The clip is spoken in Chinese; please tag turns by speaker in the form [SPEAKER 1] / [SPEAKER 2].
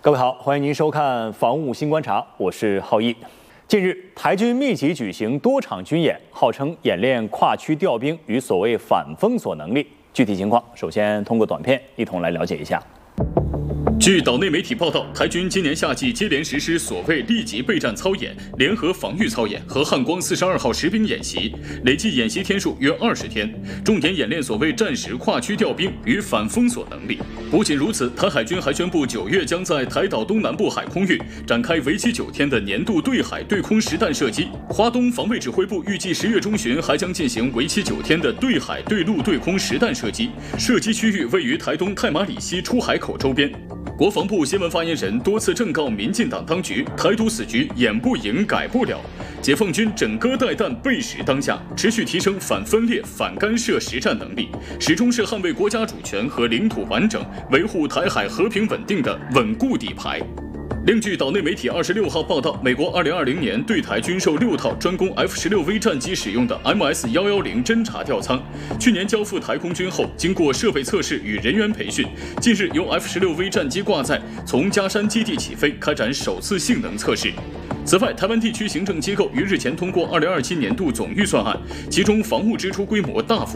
[SPEAKER 1] 各位好，欢迎您收看《防务新观察》，我是浩毅。近日，台军密集举行多场军演，号称演练跨区调兵与所谓反封锁能力。具体情况，首先通过短片一同来了解一下。
[SPEAKER 2] 据岛内媒体报道，台军今年夏季接连实施所谓立即备战操演、联合防御操演和汉光42号实兵演习，累计演习天数约20天，重点演练所谓战时跨区调兵与反封锁能力。不仅如此，台海军还宣布9月将在台岛东南部海空域展开为期9天的年度对海对空实弹射击。华东防卫指挥部预计10月中旬还将进行为期9天的对海对陆对空实弹射击，射击区域位于台东太马里溪出海口周边。国防部新闻发言人多次正告民进党当局，台独死局演不赢改不了，解放军整戈待旦，备时当下，持续提升反分裂、反干涉实战能力，始终是捍卫国家主权和领土完整、维护台海和平稳定的稳固底牌。另据岛内媒体26号报道，美国2020年对台军售6套专供 F-16V 战机使用的 MS-110侦察吊舱，去年交付台空军后，经过设备测试与人员培训，近日由 F-16V 战机挂载，从嘉山基地起飞，开展首次性能测试。此外，台湾地区行政机构于日前通过2027年度总预算案，其中防务支出规模大幅